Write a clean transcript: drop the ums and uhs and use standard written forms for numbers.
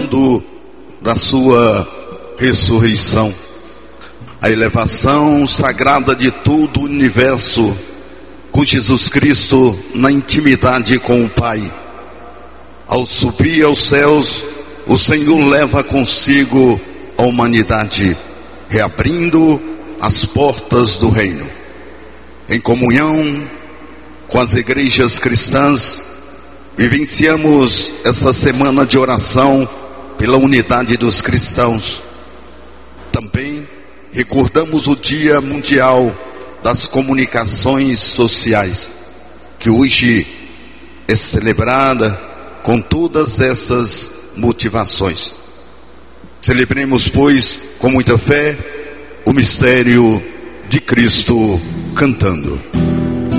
participando da sua ressurreição. A elevação sagrada de todo o universo, com Jesus Cristo na intimidade com o Pai. Ao subir aos céus, o Senhor leva consigo a humanidade, reabrindo as portas do reino. Em comunhão com as igrejas cristãs, vivenciamos essa semana de oração pela unidade dos cristãos. Também recordamos o Dia Mundial das Comunicações Sociais, que hoje é celebrada com todas essas motivações. Celebremos, pois, com muita fé, o mistério de Cristo cantando.